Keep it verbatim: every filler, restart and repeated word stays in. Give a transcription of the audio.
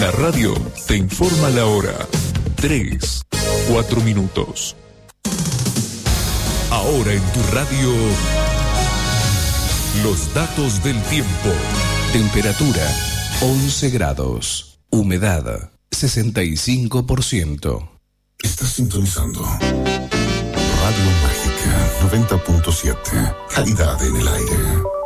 La radio te informa la hora. Tres, cuatro minutos. Ahora en tu radio, los datos del tiempo. Temperatura, once grados. Humedad, sesenta y cinco por ciento. Estás sintonizando Radio Mágica noventa punto siete. Calidad en el aire.